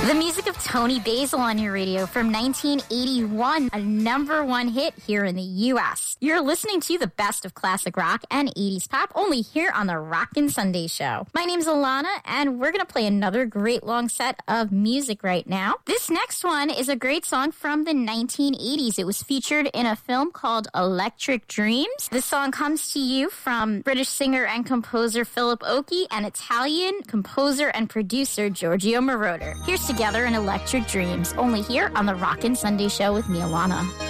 The music of Tony Basil on your radio from 1981, a #1 hit here in the U.S. You're listening to the best of classic rock and 80s pop only here on the Rockin' Sunday Show. My name's Alana, and we're going to play another great long set of music right now. This next one is a great song from the 1980s. It was featured in a film called Electric Dreams. This song comes to you from British singer and composer Philip Oakey and Italian composer and producer Giorgio Moroder. Here's Together in Electric Dreams, only here on the Rockin' Sunday Show with me, Alana.